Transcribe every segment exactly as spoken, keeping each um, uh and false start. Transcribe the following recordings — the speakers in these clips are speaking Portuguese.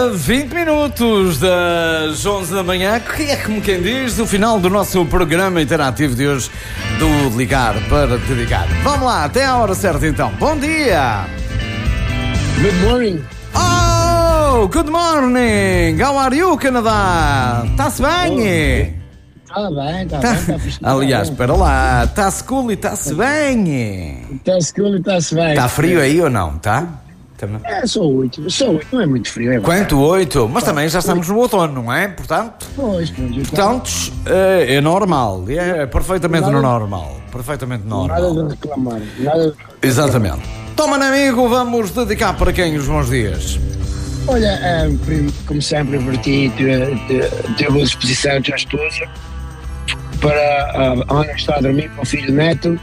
A vinte minutos das onze da manhã, que é como quem diz, o final do nosso programa interativo de hoje do Ligar para Dedicar. Vamos lá, até a hora certa então. Bom dia! Good morning! Oh, good morning! How are you, Canadá? Está-se bem? Está bem, está Tá. bem, está fixe. Aliás, espera lá, está-se cool e está-se bem? Está-se cool e está-se bem. Está frio aí ou não? Está? Também. É, só oito, só oito, não é muito frio, é verdade. Quanto? Oito? Mas também já estamos no outono, não é? Portanto, Pois, pois, portanto é, é normal, é perfeitamente Nada- normal, perfeitamente normal. nada de reclamar, nada de... Exatamente. Toma, amigo, vamos dedicar para quem os bons dias? Olha, é, prim- como sempre, para ti, ter boa disposição, tua esposa, para a a Ana que está a dormir, para o filho Neto,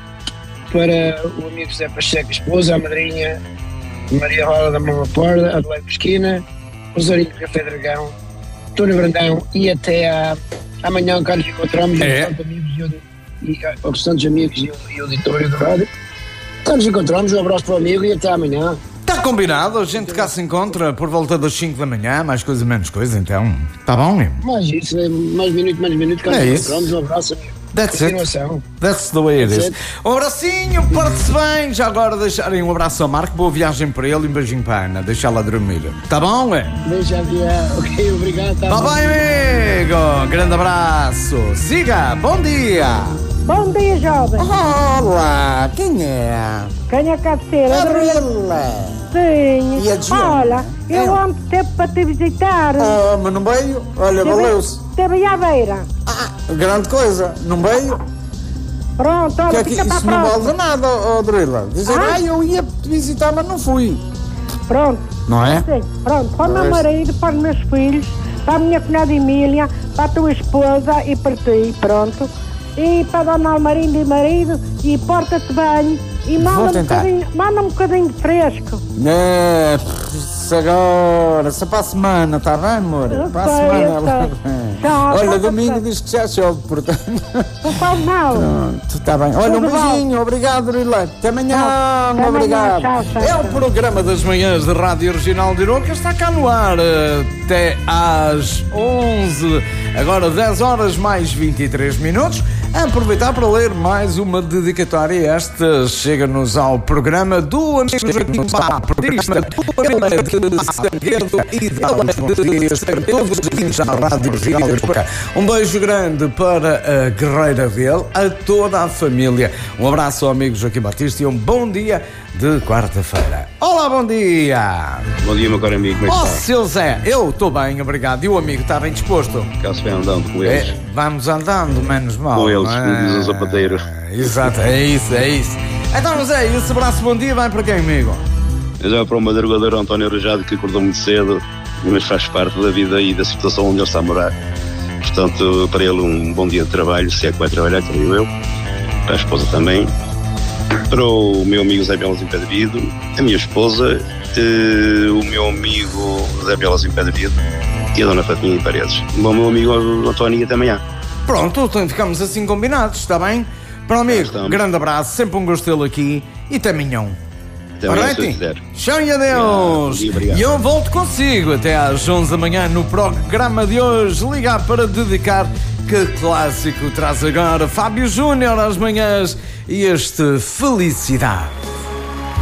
para o amigo José Pacheco, a esposa, a madrinha Maria Rola da Mão à Porta, Adelaide Pesquina, Rosarinho do Café Dragão, Tony Brandão, e até a, amanhã, cá nos encontramos, É. os restantes amigos e, o- e, a- os restantes amigos e o, e o auditório do rádio. Cá nos encontramos, um abraço para o amigo e até amanhã. Está combinado, a gente cá se encontra por volta das cinco da manhã, mais coisa, menos coisa, então. Está bom, amigo? Mais isso, é mais minuto, mais minuto, cá nos É isso. encontramos, um abraço, amigo. That's it. Continuação. That's the way it is. That's it. Um abracinho, porte-se bem. Já agora deixarem um abraço ao Marco, boa viagem para ele e um beijinho para a Ana. Deixá-la dormir. Tá bom, é? Deixa aviar, ok, obrigado. Tá Tá bom. bem, amigo. Grande abraço. Siga, bom dia. Bom dia, jovem. Olá, quem é? Quem é que há de ser? Gabriela. Sim. E a Diana? Olha, eu É. ontem teve para te visitar. Oh, mas não veio? Olha, valeu-se. Teve aí à beira. Ah, grande coisa, não veio? Pronto, Que olha, é que fica para a isso não próxima. vale nada, ó, Drila. Dizer, Ah? ah, eu ia te visitar, mas não fui. Pronto. Não é? Sim, pronto. Para o meu Pois. marido, para os meus filhos, para a minha cunhada Emília, para a tua esposa e para ti, pronto. E para a Dona Almarinda e marido, e porta-te bem. E Vou manda um tentar. bocadinho, manda um bocadinho de fresco. É, isso agora, só para a semana, está bem, amor? Eu Para a sei, semana. eu sei. Tchau, Olha, passa- domingo diz que já chove, portanto. Não faz mal. Pronto, está bem. Olha, um Tudo bom. beijinho, obrigado, Rilete. Até amanhã, Tchau. Até amanhã, obrigado. tchau, tchau, É o tchau. programa das manhãs da Rádio Regional de Iroca, está cá no ar eh, até às onze, agora dez horas mais vinte e três minutos. Aproveitar para ler mais uma dedicatória. Esta chega-nos ao programa do amigo Joaquim Papo, artista, ele é de Sarguedo e dá os bons dias para todos os ouvintes da Rádio Regional de Iroca. Um beijo grande para a guerreira dele, a toda a família. Um abraço ao amigo Joaquim Batista e um bom dia de quarta-feira. Olá, bom dia! Bom dia, meu caro amigo, como é Oh, que está? seu Zé, eu estou bem, obrigado. E o amigo está bem disposto? Cá se vai andando com eles. É, vamos andando, menos mal. Com eles, não é? como diz o sapateiro. Exato, é isso, é isso. Então, Zé, esse abraço, bom dia, vai para quem, amigo? Já para o madrugador António Arejado, que acordou muito cedo, mas faz parte da vida e da situação onde ele está a morar. Portanto, para ele um bom dia de trabalho, se é que vai trabalhar, creio eu. Para a esposa também. Para o meu amigo Zé Belas Impedrido, a minha esposa, eh, o meu amigo Zé Belas Impedrido e a dona Fatinha Paredes. Bom, meu amigo António, e até amanhã. Pronto, então ficamos assim combinados, está bem? Para o amigo, estamos. grande abraço, sempre um gosto tê-lo aqui e até amanhã. Até amanhã, se Alrighty? quiser. Tchau e adeus. Obrigado, obrigado. E eu volto consigo até às onze da manhã no programa de hoje. Ligar para dedicar. Que clássico traz agora Fábio Júnior às manhãs e este Felicidade.